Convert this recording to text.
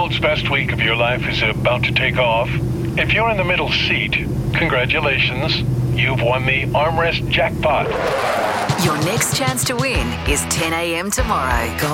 world's best week of your life is about to take off. If you're in the middle seat, congratulations. You've won the armrest jackpot. Your next chance to win is 10 a.m. tomorrow.